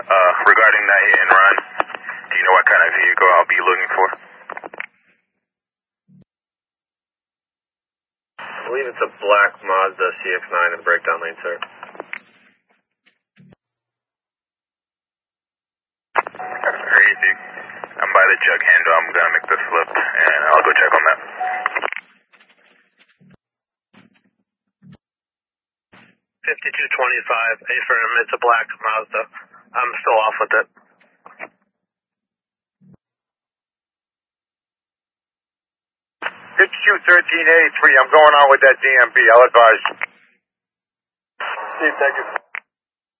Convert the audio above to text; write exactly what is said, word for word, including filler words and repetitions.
Uh, regarding that hit and run, do you know what kind of vehicle I'll be looking for? I believe it's a black Mazda C X nine in the breakdown lane, sir. Crazy. I'm by the jug handle. I'm gonna make the flip, and I'll go check on that. fifty-two twenty-five, A-firm, it's a black Mazda. I'm still off with it. fifty-two thirteen eighty-three, I'm going on with that D M B, I'll advise. Steve, thank you.